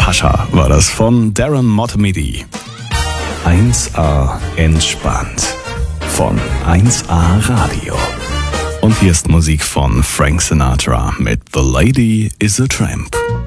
Pascha war das von Darren Motomidi. 1A entspannt von 1A Radio. Und hier ist Musik von Frank Sinatra mit The Lady is a Tramp.